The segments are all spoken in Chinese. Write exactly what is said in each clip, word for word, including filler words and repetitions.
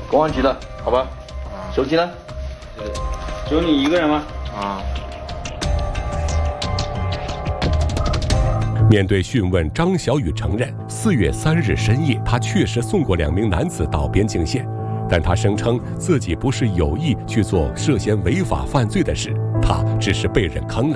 公安局的，好吧？啊，手机呢？ 只有你一个人吗？ 啊。 面对讯问，张小雨承认，四月三日深夜，他确实送过两名男子到边境线，但他声称自己不是有意去做涉嫌违法犯罪的事，他只是被人坑了。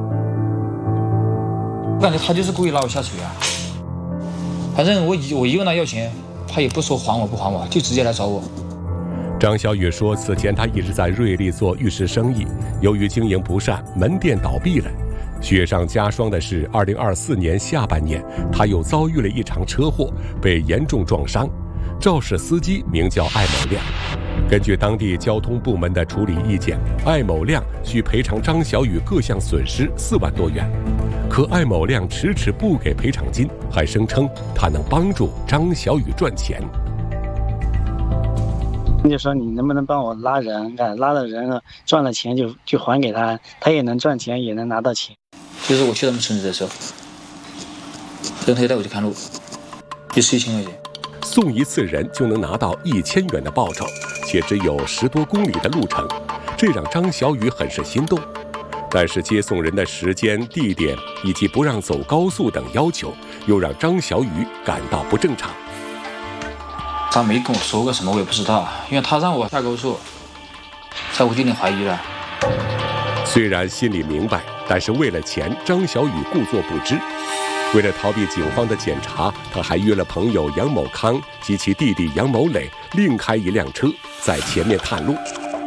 我感觉他就是故意拉我下水啊！反正我一我一问他要钱，他也不说还我不还我，就直接来找我。 张小雨说，此前他一直在瑞丽做玉石生意，由于经营不善，门店倒闭了。雪上加霜的是，二零二四年下半年，他又遭遇了一场车祸，被严重撞伤。肇事司机名叫艾某亮。根据当地交通部门的处理意见，艾某亮需赔偿张小雨各项损失四万多元。可艾某亮迟迟不给赔偿金，还声称他能帮助张小雨赚钱。 就说你能不能帮我拉人，拉了人了赚了钱就就还给他，他也能赚钱，也能拿到钱。 就是我去他们村子的时候，然后他就带我去看路，就是一千块钱。 送一次人就能拿到一千元的报酬，且只有十多公里的路程，这让张小雨很是心动。但是接送人的时间、地点以及不让走高速等要求，又让张小雨感到不正常。 他没跟我说过什么，我也不知道，因为他让我下高速，才我就有点怀疑了。 虽然心里明白，但是为了钱，张小雨故作不知。为了逃避警方的检查，他还约了朋友杨某康及其弟弟杨某磊，另开一辆车在前面探路。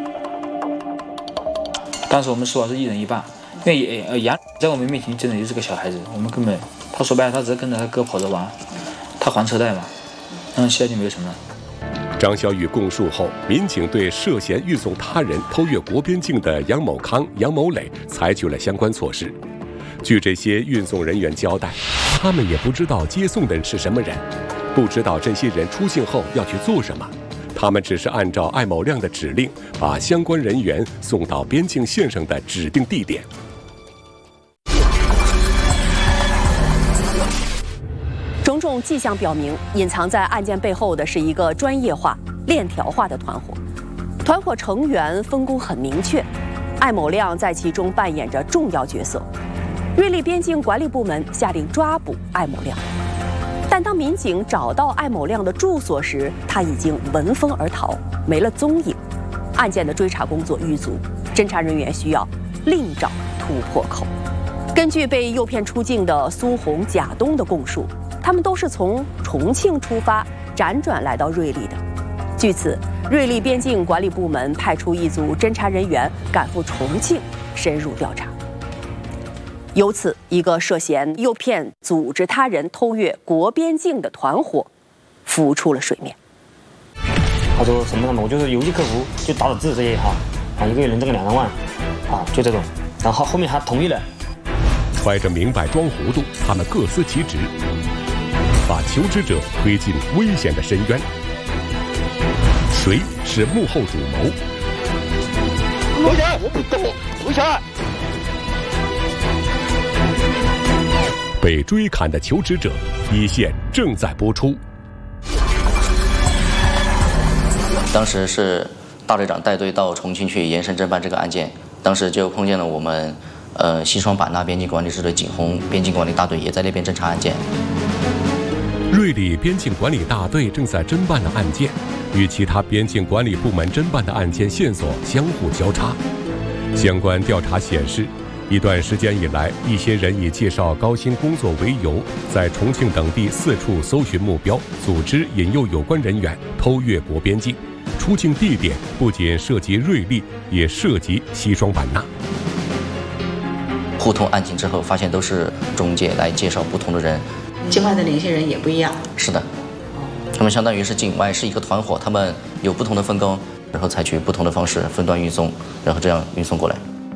当时我们说是一人一半，因为呃杨在我们面前真的就是个小孩子，我们根本他说白了，他只是跟着他哥跑着玩，他还车贷嘛。嗯，现在就没有什么了。 张小雨供述后，民警对涉嫌运送他人偷越国边境的杨某康、杨某磊采取了相关措施。据这些运送人员交代，他们也不知道接送的人是什么人，不知道这些人出境后要去做什么，他们只是按照艾某亮的指令，把相关人员送到边境线上的指定地点。 种种迹象表明，隐藏在案件背后的是一个专业化、链条化的团伙。团伙成员分工很明确，艾某亮在其中扮演着重要角色。瑞丽边境管理部门下令抓捕艾某亮，但当民警找到艾某亮的住所时，他已经闻风而逃，没了踪影。案件的追查工作遇阻，侦查人员需要另找突破口。根据被诱骗出境的苏红、贾东的供述，他们都是从重庆出发，辗转来到瑞丽的。据此，瑞丽边境管理部门派出一组侦查人员赶赴重庆，深入调查。由此，一个涉嫌诱骗、组织他人偷越国边境的团伙浮出了水面。 他说什么什么，我就是有意客服，就打打字这些哈，啊，一个月能挣个两三万，啊，就这种。然后后面还同意了。 揣着明白装糊涂，他们各司其职，把求职者推进危险的深渊。谁是幕后主谋？ 罗翔，我不懂，罗翔。 被追砍的求职者，一线正在播出。 当时是大队长带队到重庆去严审侦办这个案件，当时就碰见了我们呃西双版纳边境管理支队景洪边境管理大队也在那边侦查案件。 瑞丽边境管理大队正在侦办的案件，与其他边境管理部门侦办的案件线索相互交叉。相关调查显示，一段时间以来，一些人以介绍高薪工作为由，在重庆等地四处搜寻目标，组织引诱有关人员偷越国边境。出境地点不仅涉及瑞丽，也涉及西双版纳。 互通案情之后，发现都是中介来介绍不同的人。 境外的联系人也不一样。 是的，他们相当于是境外是一个团伙，他们有不同的分工，然后采取不同的方式分段运送，然后这样运送过来。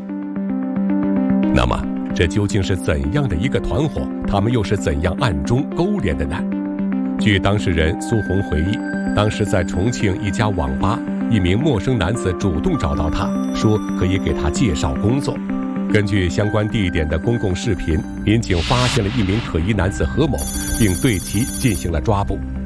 那么，这究竟是怎样的一个团伙？他们又是怎样暗中勾连的呢？据当事人苏红回忆，当时在重庆一家网吧，一名陌生男子主动找到他，说可以给他介绍工作。根据相关地点的公共视频，民警发现了一名可疑男子何某，并对其进行了抓捕。